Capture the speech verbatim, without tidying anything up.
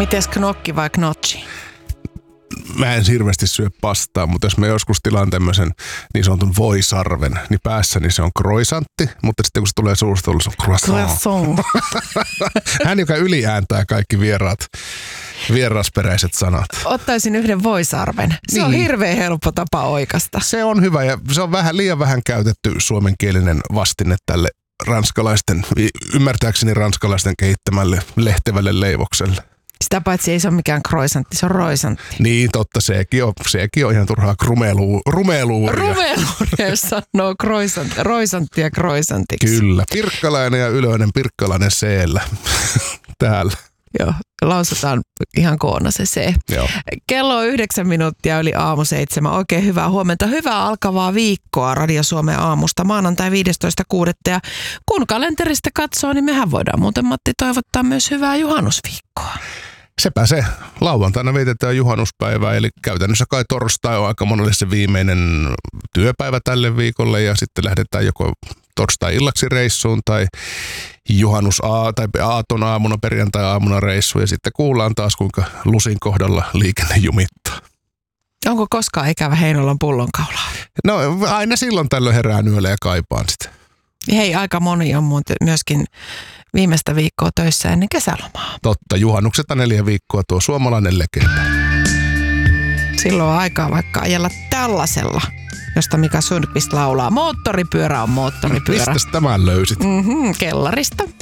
Mites knokki vai knotchi? Mä en hirveästi syö pastaa, mutta jos mä joskus tilaan tämmöisen niin sanotun voisarven, niin päässäni se on croissantti, mutta sitten kun se tulee suusta, se on croissant. Croissant. Hän, joka yliääntää kaikki vieraat, vierasperäiset sanat. Ottaisin yhden voisarven. Se niin. on hirveän helppo tapa oikasta. Se on hyvä ja se on vähän liian vähän käytetty suomenkielinen vastine tälle ranskalaisten, ymmärtääkseni ranskalaisten kehittämälle lehtevälle leivokselle. Sitä paitsi ei se ole mikään croissantti, se on roisantti. Niin, totta, sekin on, sekin on ihan turhaa rumelu, rumeluuria. Rumeluuria, jos sanoo croissantti, roisantti ja croissantiksi. Kyllä, pirkkalainen ja ylöinen pirkkalainen C-llä täällä. Joo, lausutaan ihan koona se C. Joo. Kello on yhdeksän minuuttia yli aamu seitsemän. Oikein hyvää huomenta. Hyvää alkavaa viikkoa Radio Suomen aamusta maanantai viidestoista kuudetta. Ja kun kalenterista katsoo, niin mehän voidaan muuten, Matti, toivottaa myös hyvää juhannusviikkoa. Sepä se. Lauantaina vietetään juhannuspäivää, eli käytännössä kai torstai on aika monelle se viimeinen työpäivä tälle viikolle ja sitten lähdetään joko torstai-illaksi reissuun tai juhannus aa, tai aaton aamuna, perjantai-aamuna reissuun ja sitten kuullaan taas kuinka Lusin kohdalla liikenne jumittaa. Onko koskaan ikävä Heinolan pullonkaulaa? No aina silloin tällöin herään yöllä ja kaipaan sitä. Hei, aika moni on muuten myöskin viimeistä viikkoa töissä ennen kesälomaa. Totta, juhannuksesta neljä viikkoa tuo suomalainen legenda. Silloin on aikaa vaikka ajella tällaisella, josta Mika Sundqvist laulaa. Moottoripyörä on moottoripyörä. Mistäs tämän löysit? Mm-hmm, kellarista.